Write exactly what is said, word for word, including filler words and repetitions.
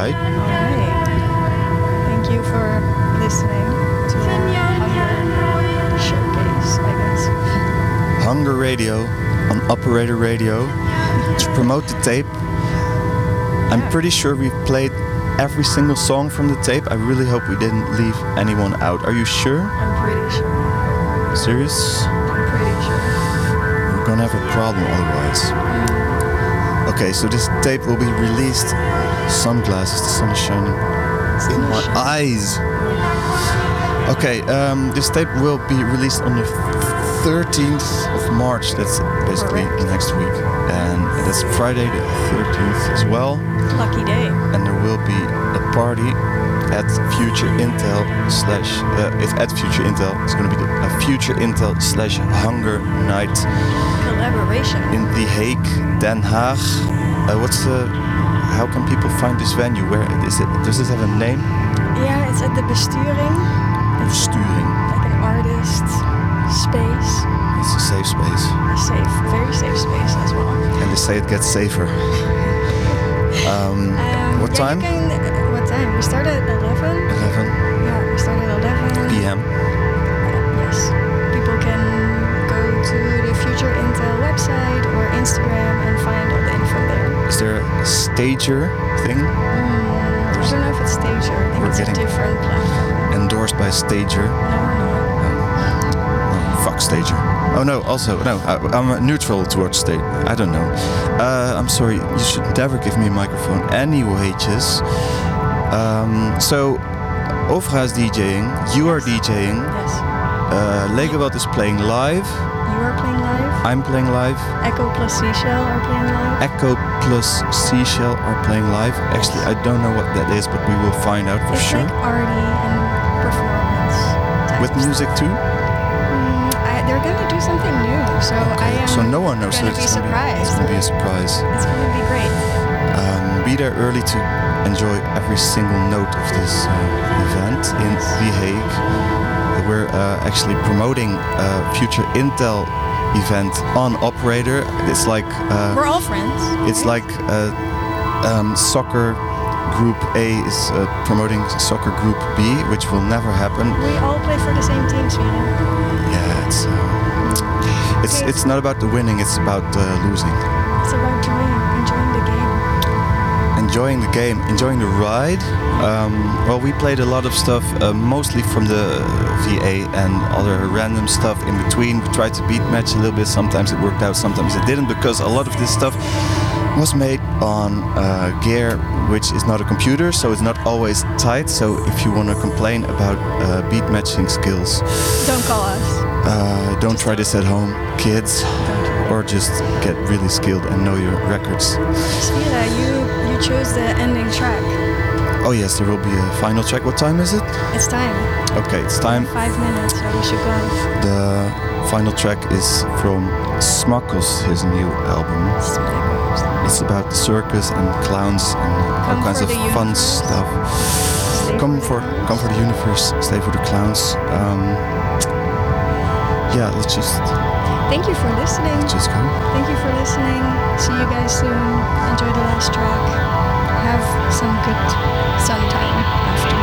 right? All right. Thank you for listening to Hunger Showcase, I guess. Hunger Radio on Operator Radio to promote the tape. I'm Yeah. pretty sure we've played every single song from the tape. I really hope we didn't leave anyone out. Are you sure? I'm pretty sure. Serious? I'm pretty sure. We're gonna have a problem otherwise. Okay, so this tape will be released. Sunglasses, the sun is shining in my eyes. Okay, um, this tape will be released on the thirteenth of March. That's basically Correct. next week. And that's Friday the thirteenth as well. Lucky day. And there will be a party at Future Intel slash uh, if at Future Intel it's going to be the, a Future Intel slash Hunger Night Collaboration. in The Hague, Den Haag. Uh, what's the? How can people find this venue? Where is it? Does it have a name? Yeah, it's at the Besturing. It's Besturing. like an artist space. It's a safe space, A safe, very safe space as well. and they say it gets safer. Um, Um, what yeah, time? You can, what time? We start at eleven. Eleven Yeah, we start at eleven. p m. Yes. People can go to the Future Intel website or Instagram and find all the info there. Is there a stager thing Mm, I don't know if it's Stager. I think We're it's a getting- different platform. endorsed by Stager? No, we're not. Oh, fuck Stager. Oh no, also, no, I, I'm neutral towards State. I don't know. Uh, I'm sorry, you should never give me a microphone any wages. Um, so, Ofra is DJing, you are DJing, Yes. uh, Legeweld is playing live, You are playing live. I'm playing live, Echo plus Seashell are playing live. Echo plus Seashell are playing live. Actually, I don't know what that is, but we will find out for It's sure. like arty and performance type With music stuff. too? Mm, I, they're gonna do something new, so I am So no one knows, so gonna it's be gonna be, it's surprised. gonna be a surprise. It's gonna be great. Um, be there early to enjoy every single note of this uh, event in The Hague. We're uh, actually promoting a Future Intel event on Operator. It's like uh, We're all friends. it's like uh, um, soccer group A is uh, promoting soccer group B, which will never happen. We all play for the same team, Sweden. Yeah, it's uh, it's Okay. it's not about the winning. It's about uh, losing. It's about enjoying, enjoying the game. Enjoying the game, enjoying the ride. Um, well, we played a lot of stuff, uh, mostly from the V A and other random stuff in between. We tried to beat match a little bit. Sometimes it worked out, sometimes it didn't, because a lot of this stuff was made on uh, gear which is not a computer, so it's not always tight. So if you want to complain about uh, beat matching skills, Don't call us. uh, don't try this at home, kids, Don't try. or just get really skilled and know your records. Svira, you you chose the ending track. Oh yes, there will be a final track. What time is it? It's time. Okay, it's time. Five minutes, so we should go. The final track is from Smakkels, his new album. It's about the circus and clowns and all Come kinds for of the fun universe. stuff. Stay Come for for the clowns. come for the universe, stay for the clowns. Um, yeah, let's just Thank you for listening. just go. Thank you for listening. See you guys soon. Enjoy the last track. Have some good sun time.